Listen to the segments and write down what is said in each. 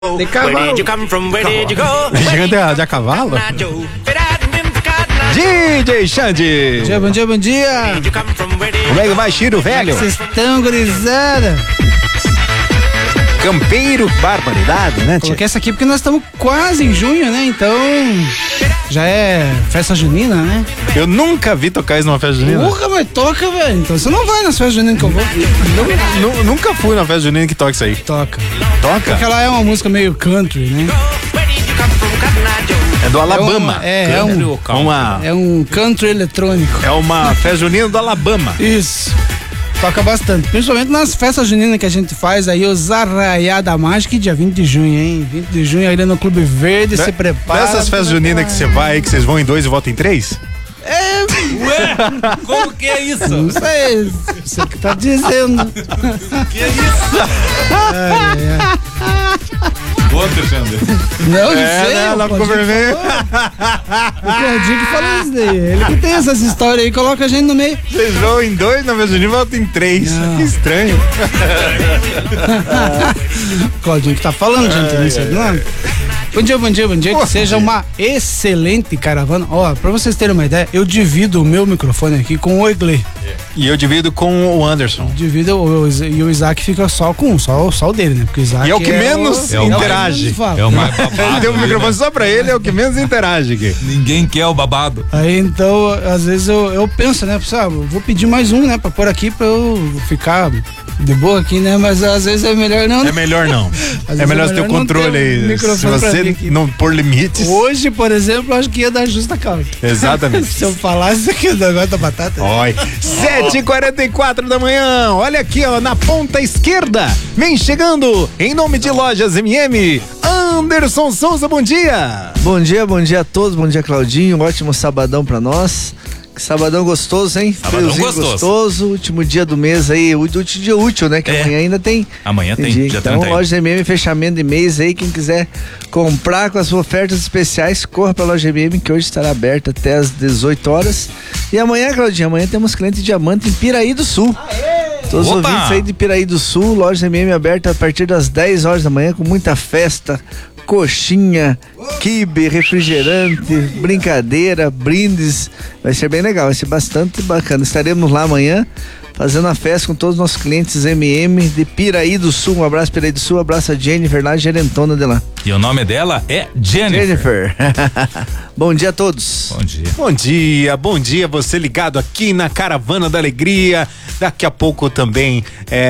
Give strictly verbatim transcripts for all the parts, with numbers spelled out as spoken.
De cavalo. Where did you come from? Where did you go? Gigante de, de a cavalo? D J Xande. Bom dia, bom dia, bom dia. Como é que vai, Chiro, velho? Vocês estão, gurizada? Campeiro, barbaridade, né, tia? Coloquei essa aqui porque nós estamos quase em junho, né? Então, já é festa junina, né? Eu nunca vi tocar isso numa festa junina. Porra, mas toca, velho. Então você não vai nas festas juninas que eu vou. Nu- Nunca fui na festa junina que toca isso aí. Toca. Toca? Porque ela é uma música meio country, né? É do Alabama. É, é um, Uma, é um country eletrônico. é uma festa junina do Alabama. Isso. Toca bastante, principalmente nas festas juninas que a gente faz aí, os Arraiá da Mágica, dia vinte de junho, hein? vinte de junho aí no Clube Verde, se prepara. Nessas festas juninas que você vai aí, que vocês vão em dois e voltam em três? É, Ué, como que é isso? não sei, você que tá dizendo. Que é isso? Conta, Xander. Não, não É, sei. né? Ela o ficou Claudinho vermelha. falou. O Claudinho que falou isso daí. Ele que tem essas histórias aí, coloca a gente no meio. Vocês vão em dois, na festa junina e voltam em três. Não. Que estranho. O Claudinho que tá falando, gente, não sei não. Bom dia, bom dia, bom dia. Que seja uma excelente caravana. Ó, pra vocês terem uma ideia, eu divido o meu microfone aqui com o Eglê. E eu divido com o Anderson. Divido o, o, e o Isaac fica só com um, só, só o dele, né? Porque o Isaac E é o que menos é o interage. menos fala. É o mais babado. Ele deu o microfone só pra ele, é o que menos interage aqui. Ninguém quer o babado. Aí então, às vezes eu, eu penso, né? Ah, vou pedir mais um, né? Pra pôr aqui pra eu ficar de boa aqui, né? Mas às vezes é melhor não. É melhor não. Às É vezes melhor é você ter o melhor não controle ter um aí. Se microfone pra mim você aqui. não pôr limites. Hoje, por exemplo, eu acho que ia dar justa causa. Exatamente. Se eu falasse aqui o negócio da batata. Oi. sete e quarenta e quatro da manhã. Olha aqui, ó, na ponta esquerda. Vem chegando, em nome de Lojas M M, Anderson Souza, bom dia. Bom dia, bom dia a todos, bom dia Claudinho, um ótimo sabadão pra nós. Que sabadão gostoso, hein? Sabadão Friozinho gostoso. gostoso, último dia do mês aí, o último dia útil, né? Que É. amanhã ainda tem. Amanhã tem, dia. dia Então, trinta e um. loja M M, fechamento de mês aí, quem quiser comprar com as ofertas especiais, corra pra loja M M, que hoje estará aberta até às dezoito horas. E amanhã, Claudinho, amanhã temos cliente diamante em Piraí do Sul. Todos os Opa! ouvintes aí de Piraí do Sul, loja M M aberta a partir das dez horas da manhã, com muita festa, coxinha, quibe, refrigerante, brincadeira, brindes. Vai ser bem legal, vai ser bastante bacana. Estaremos lá amanhã fazendo a festa com todos os nossos clientes M M de Piraí do Sul. Um abraço, Piraí do Sul, um abraço a Jennifer lá, gerentona de lá. E o nome dela é Jennifer. Jennifer. Bom dia a todos. Bom dia. Bom dia, bom dia, você ligado aqui na Caravana da Alegria. Daqui a pouco também,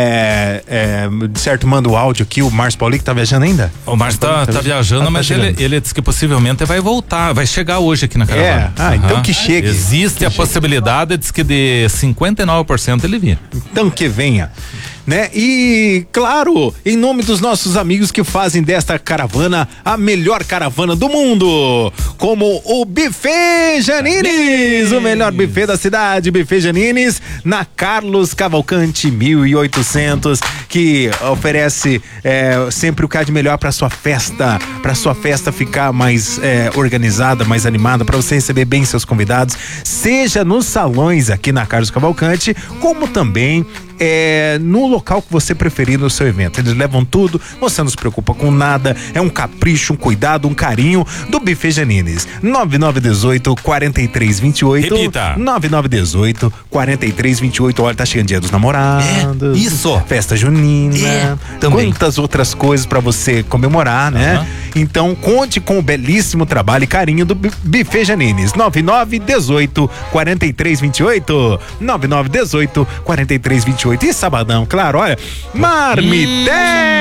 é, é, de certo, manda o áudio aqui, o Márcio Paulinho que tá viajando ainda? O Márcio tá, tá viajando, Ah, tá mas chegando. ele, ele disse que possivelmente vai voltar, vai chegar hoje aqui na caravana. É? Ah, então que chegue. Existe Que a chegue. possibilidade, diz que de cinquenta e nove por cento ele vir. Então que venha, né? E, claro, em nome dos nossos amigos que fazem desta caravana a melhor caravana do mundo, como o Buffet Janines, o melhor buffet da cidade, Buffet Janines, na Carlos Cavalcante mil e oitocentos, que oferece é, sempre o que há de melhor para sua festa, para sua festa ficar mais é, organizada, mais animada, para você receber bem seus convidados, seja nos salões aqui na Carlos Cavalcante, como também é, no local que você preferir no seu evento. Eles levam tudo, você não se preocupa com nada, é um capricho, um cuidado, um carinho do Buffet Janines. nove nove um oito, quatro três dois oito. Repita. nove nove um oito, quatro três dois oito. Olha, tá chegando dia dos namorados. É, isso. Festa junina. É, também. Quantas outras coisas pra você comemorar, né? Aham. Então, conte com o belíssimo trabalho e carinho do Bu- Buffet Janines. nove nove um oito, quatro três dois oito. nove nove um oito, quatro três dois oito. E sabadão, claro, olha. Marmitex!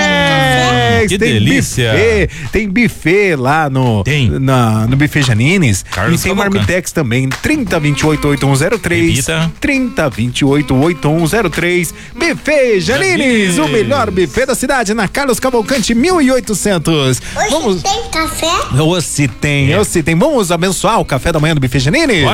Hum, que tem delícia. Buffet, tem buffet lá no, Tem. na, no Buffet Janines. Carlos e tem Cavalcante. Marmitex também. trinta, vinte e oito, oito um zero três. Repita. trinta, vinte e oito, oito um zero três. Buffet Janines, Janines. o melhor buffet da cidade, na Carlos Cavalcante mil e oitocentos. Hoje Vamos. tem café? Ou se tem, ou se tem. Vamos abençoar o café da manhã do Buffet Janines?